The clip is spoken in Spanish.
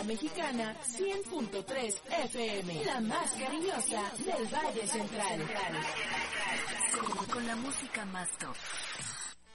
La Mexicana 100.3 FM, la más cariñosa del Valle Central. Con la música más top.